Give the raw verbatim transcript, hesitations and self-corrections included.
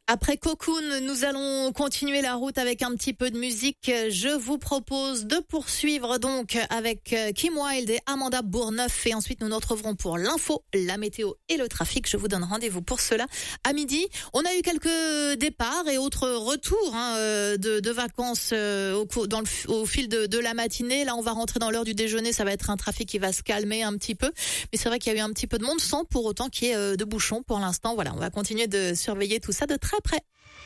Après Cocoon, nous allons continuer la route avec un petit peu de musique. Je vous propose de poursuivre donc avec Kim Wilde et Amanda Bourneuf. Et ensuite, nous nous retrouverons pour l'info, la météo et le trafic. Je vous donne rendez-vous pour cela à midi. On a eu quelques départs et autres retours hein, de, de vacances au, dans le, au fil de, de la matinée. Là, on va rentrer dans l'heure du déjeuner. Ça va être un trafic qui va se calmer un petit peu. Mais c'est vrai qu'il y a eu un petit peu de monde sans pour autant qu'il y ait de bouchons pour l'instant. Voilà, on va continuer de surveiller tout ça de très près.